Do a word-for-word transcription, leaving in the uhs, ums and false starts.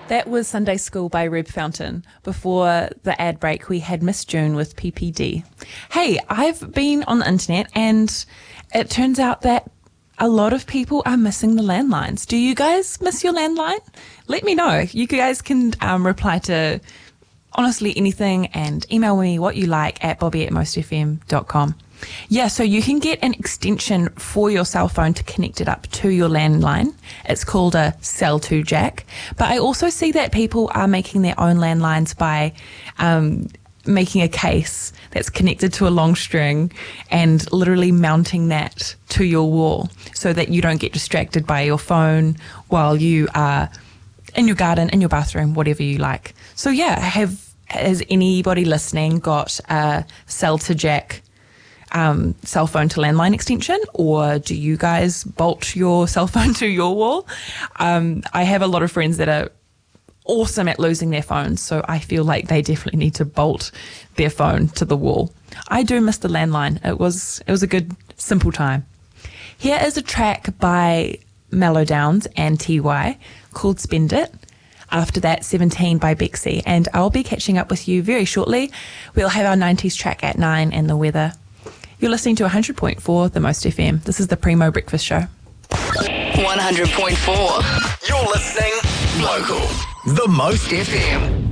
That was Sunday School by Reb Fountain. Before the ad break, we had Miss June with P P D. Hey, I've been on the internet and it turns out that a lot of people are missing the landlines. Do you guys miss your landline? Let me know. You guys can um, reply to honestly anything and email me what you like at bobby at most f m dot com. Yeah, so you can get an extension for your cell phone to connect it up to your landline. It's called a Cell two jack. But I also see that people are making their own landlines by um, making a case that's connected to a long string and literally mounting that to your wall so that you don't get distracted by your phone while you are in your garden, in your bathroom, whatever you like. So yeah, have has anybody listening got a Cell two jack Um, cell phone to landline extension, or do you guys bolt your cell phone to your wall? Um, I have a lot of friends that are awesome at losing their phones, so I feel like they definitely need to bolt their phone to the wall. I do miss the landline. It was it was a good, simple time. Here is a track by Mellow Downs and T Y called Spend It. After that, seventeen by Bexy, and I'll be catching up with you very shortly. We'll have our nineties track at nine and the weather. You're listening to one hundred point four The Most F M. This is the Primo Breakfast Show. one hundred point four. You're listening local. The Most F M.